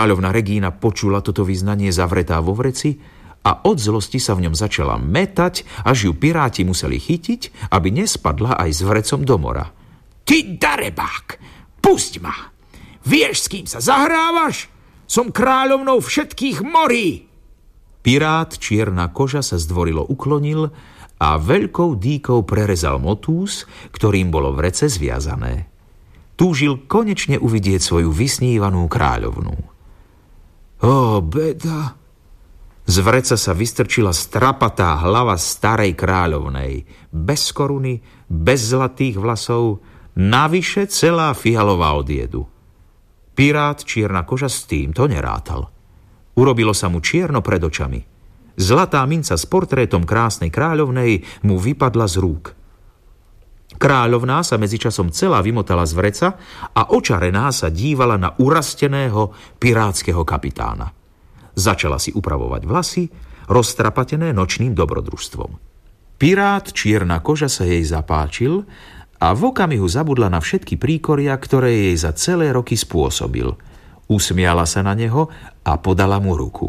Kráľovna Regína počula toto vyznanie zavretá vo vreci a od zlosti sa v ňom začala mätať, až ju piráti museli chytiť, aby nespadla aj s vrecom do mora. Ty darebák, pusť ma! Vieš, s kým sa zahrávaš? Som kráľovnou všetkých morí! Pirát Čierna koža sa zdvorilo uklonil a veľkou dýkou prerezal motús, ktorým bolo vrece zviazané. Túžil konečne uvidieť svoju vysnívanú kráľovnú. Ó, beda! Z vreca sa vystrčila strapatá hlava starej kráľovnej, bez koruny, bez zlatých vlasov, navyše celá fialová od jedu. Pirát Čierna koža s týmto nerátal. Urobilo sa mu čierno pred očami. Zlatá minca s portrétom krásnej kráľovnej mu vypadla z rúk. Kráľovná sa medzičasom celá vymotala z vreca a očarená sa dívala na urasteného pirátskeho kapitána. Začala si upravovať vlasy, roztrapatené nočným dobrodružstvom. Pirát Čierna koža sa jej zapáčil a v okamihu zabudla na všetky príkoria, ktoré jej za celé roky spôsobil. Usmiala sa na neho a podala mu ruku.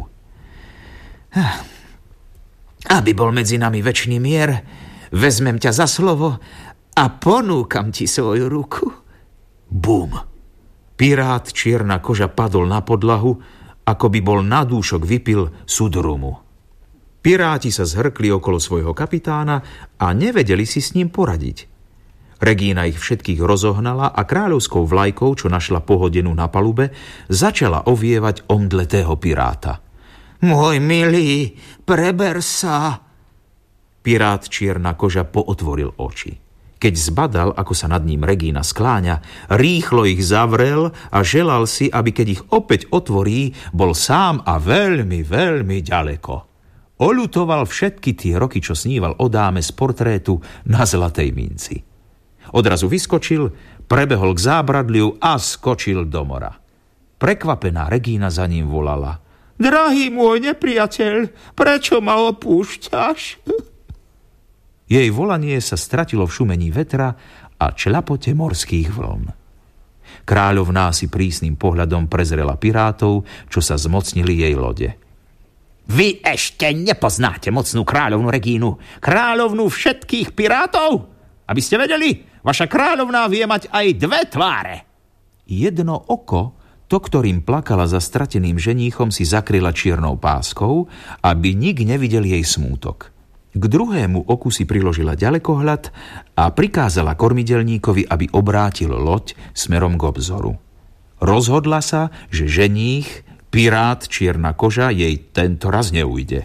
Aby bol medzi nami večný mier, vezmem ťa za slovo a ponúkam ti svoju ruku. Bum! Pirát Čierna koža padol na podlahu, ako by bol na dúšok vypil sudrumu. Piráti sa zhrkli okolo svojho kapitána a nevedeli si s ním poradiť. Regína ich všetkých rozohnala a kráľovskou vlajkou, čo našla pohodenú na palube, začala ovievať omdletého piráta. Môj milý, preber sa! Pirát Čierna koža pootvoril oči. Keď zbadal, ako sa nad ním Regína skláňa, rýchlo ich zavrel a želal si, aby keď ich opäť otvorí, bol sám a veľmi, veľmi ďaleko. Oľutoval všetky tie roky, čo sníval o dáme z portrétu na zlatej minci. Odrazu vyskočil, prebehol k zábradliu a skočil do mora. Prekvapená Regína za ním volala. Drahý môj nepriateľ, prečo ma opúšťaš? Jej volanie sa stratilo v šumení vetra a čľapote morských vln. Kráľovná si prísnym pohľadom prezrela pirátov, čo sa zmocnili jej lode. Vy ešte nepoznáte mocnú kráľovnú Regínu, kráľovnú všetkých pirátov? Aby ste vedeli, vaša kráľovná vie mať aj dve tváre. Jedno oko, to, ktorým plakala za strateným ženíchom, si zakryla čiernou páskou, aby nik nevidel jej smútok. K druhému oku si priložila ďalekohľad a prikázala kormidelníkovi, aby obrátil loď smerom k obzoru. Rozhodla sa, že ženích, pirát Čierna koža, jej tento raz neujde.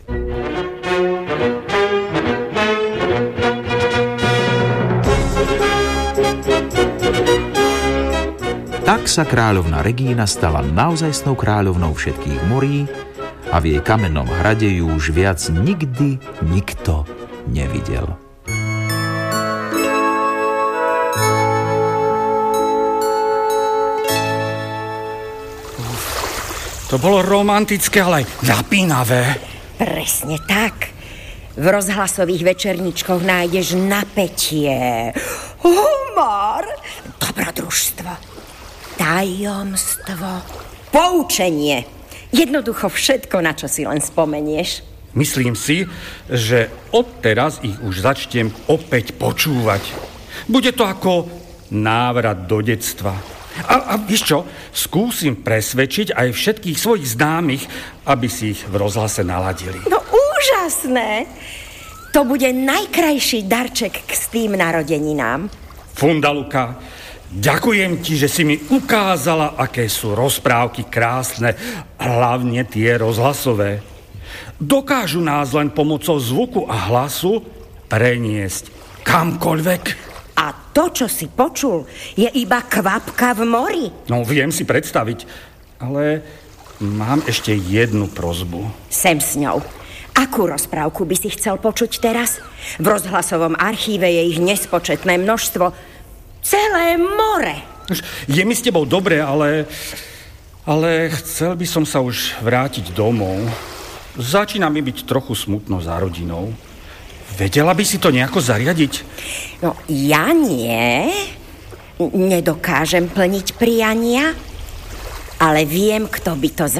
Tak sa kráľovna Regína stala naozajstnou kráľovnou všetkých morí a v jej kamennom hrade ju už viac nikdy nikto nevidel. To bolo romantické, ale aj napínavé. Presne tak. V rozhlasových večerníčkoch nájdeš napätie, humor, dobrodružstvo, tajomstvo, poučenie. Jednoducho všetko, na čo si len spomenieš. Myslím si, že odteraz ich už začnem opäť počúvať. Bude to ako návrat do detstva. A vieš čo? Skúsim presvedčiť aj všetkých svojich známych, aby si ich v rozhlase naladili. No úžasné! To bude najkrajší darček k tým narodeninám. Fundaluka, ďakujem ti, že si mi ukázala, aké sú rozprávky krásne, hlavne tie rozhlasové. Dokážu nás len pomocou zvuku a hlasu preniesť kamkoľvek. A to, čo si počul, je iba kvapka v mori. No, viem si predstaviť, ale mám ešte jednu prosbu. Sem s ňou. Akú rozprávku by si chcel počuť teraz? V rozhlasovom archíve je ich nespočetné množstvo. Celé more. Je mi s tebou dobre, ale chcel by som sa už vrátiť domov. Začína mi byť trochu smutno za rodinou. Vedela by si to nejako zariadiť? No, ja nie. Nedokážem plniť priania, ale viem, kto by to